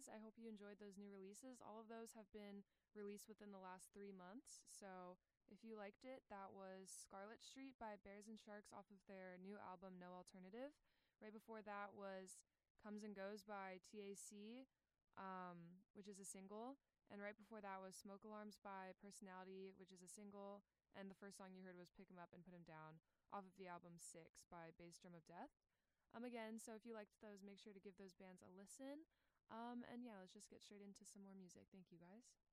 guys. I hope you enjoyed those new releases. All of those have been released within the last 3 months. So if you liked it, that was Scarlet Street by Bears and Sharks off of their new album No Alternative. Right before that was Comes and Goes by TAC, which is a single. And right before that was Smoke Alarms by Personality, which is a single. And the first song you heard was Pick 'em Up and Put 'em Down off of the album Six by Bass Drum of Death. Again, so if you liked those, make sure to give those bands a listen. And yeah, let's just get straight into some more music. Thank you guys.